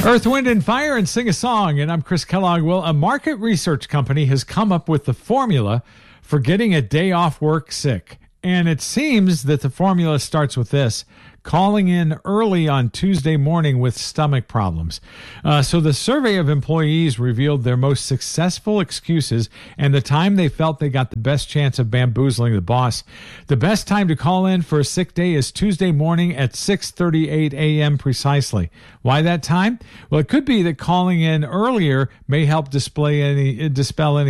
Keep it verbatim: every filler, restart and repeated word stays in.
Earth, Wind, and Fire and Sing a Song. And I'm Chris Kellogg. Well, a market research company has come up with the formula for getting a day off work sick. And it seems that the formula starts with this: calling in early on Tuesday morning with stomach problems. Uh, so the survey of employees revealed their most successful excuses and the time they felt they got the best chance of bamboozling the boss. The best time to call in for a sick day is Tuesday morning at six thirty-eight a.m. precisely. Why that time? Well, it could be that calling in earlier may help display any, dispel any